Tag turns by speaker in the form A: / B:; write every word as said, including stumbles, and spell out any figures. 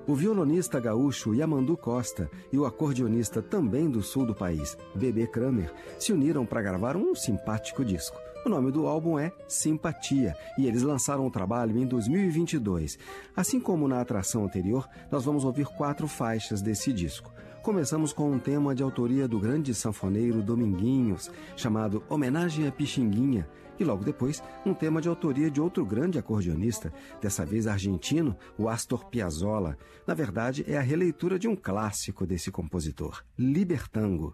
A: O violonista gaúcho Yamandu Costa e o acordeonista também do sul do país, Bebê Kramer, se uniram para gravar um simpático disco. O nome do álbum é Simpatia e eles lançaram o trabalho em dois mil e vinte e dois. Assim como na atração anterior, nós vamos ouvir quatro faixas desse disco. Começamos com um tema de autoria do grande sanfoneiro Dominguinhos, chamado Homenagem a Pixinguinha, e logo depois um tema de autoria de outro grande acordeonista, dessa vez argentino, o Astor Piazzolla. Na verdade, é a releitura de um clássico desse compositor, Libertango.